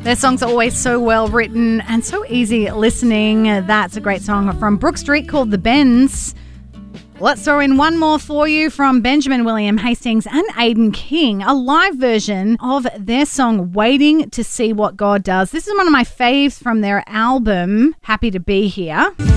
Their songs are always so well written and so easy listening. That's a great song from Brook Street called The Bends. Let's throw in one more for you from Benjamin William Hastings and Aidan King, a live version of their song Waiting to See What God Does. This is one of my faves from their album Happy to Be Here.